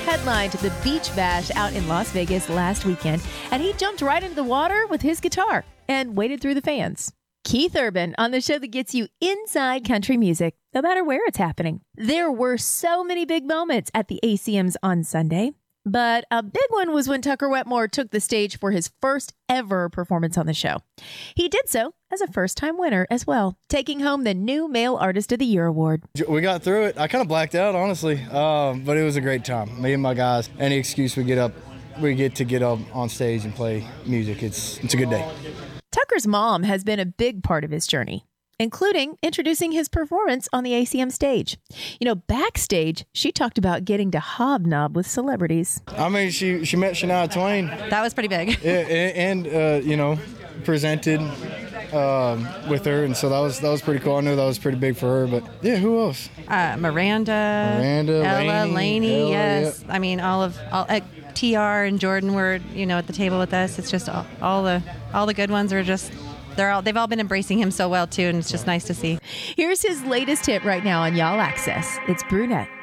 headlined the Beach Bash out in Las Vegas last weekend, and he jumped right into the water with his guitar and waded through the fans. Keith Urban on the show that gets you inside country music, no matter where it's happening. There were so many big moments at the ACMs on Sunday, but a big one was when Tucker Wetmore took the stage for his first ever performance on the show. He did so as a first-time winner as well, taking home the New Male Artist of the Year award. We got through it. I kind of blacked out, honestly, but it was a great time. Me and my guys, any excuse we get to get up on stage and play music. It's a good day. Tucker's mom has been a big part of his journey, including introducing his performance on the ACM stage. Backstage, she talked about getting to hobnob with celebrities. I mean, she met Shania Twain. That was pretty big. Yeah, and presented with her, and so that was pretty cool. I knew that was pretty big for her, but yeah, who else? Miranda, Ella, Laney, yes. Yeah. I mean, all TR and Jordan were, at the table with us. It's just all the good ones are just, they've all been embracing him so well too, and it's just nice to see. Here's his latest hit right now on Y'all Access. It's Brunette.